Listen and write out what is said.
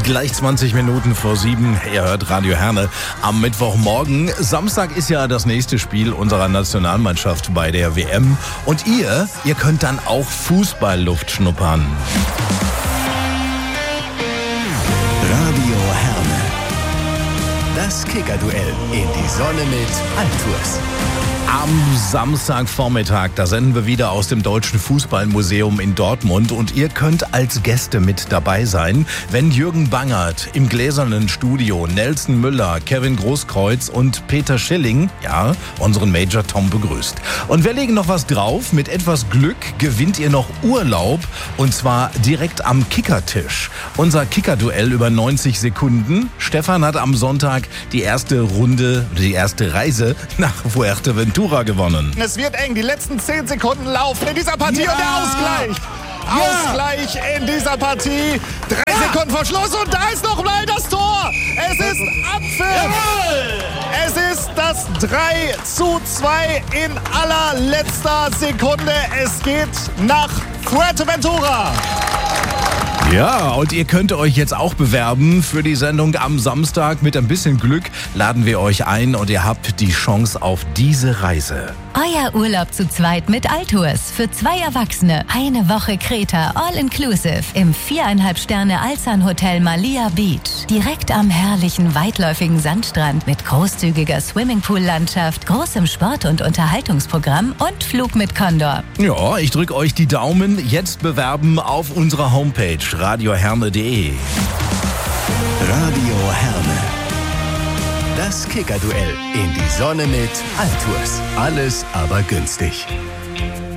Gleich 20 Minuten vor 7. Ihr hört Radio Herne am Mittwochmorgen. Samstag ist ja das nächste Spiel unserer Nationalmannschaft bei der WM. Und ihr könnt dann auch Fußballluft schnuppern. Radio Herne. Das Kicker-Duell in die Sonne mit Altours. Am Samstagvormittag, da senden wir wieder aus dem Deutschen Fußballmuseum in Dortmund und ihr könnt als Gäste mit dabei sein, wenn Jürgen Bangert im gläsernen Studio Nelson Müller, Kevin Großkreuz und Peter Schilling, ja, unseren Major Tom begrüßt. Und wir legen noch was drauf, mit etwas Glück gewinnt ihr noch Urlaub und zwar direkt am Kickertisch. Unser Kicker-Duell über 90 Sekunden. Stefan hat am Sonntag die erste Reise nach Fuerteventura gewonnen. Es wird eng, die letzten 10 Sekunden laufen in dieser Partie und der Ausgleich. Ausgleich in dieser Partie. 3 Sekunden vor Schluss und da ist noch mal das Tor. Es ist Abpfiff. Es ist das 3:2 in allerletzter Sekunde. Es geht nach Fuerteventura. Ja, und ihr könnt euch jetzt auch bewerben für die Sendung am Samstag. Mit ein bisschen Glück laden wir euch ein und ihr habt die Chance auf diese Reise. Euer Urlaub zu zweit mit Altours für 2 Erwachsene. Eine Woche Kreta, all-inclusive im 4,5 Sterne Alzan Hotel Malia Beach. Direkt am herrlichen, weitläufigen Sandstrand mit großzügiger Swimmingpool-Landschaft, großem Sport- und Unterhaltungsprogramm und Flug mit Condor. Ja, ich drücke euch die Daumen. Jetzt bewerben auf unserer Homepage radioherne.de. Radio Herne. Das Kicker-Duell in die Sonne mit Altours. Alles aber günstig.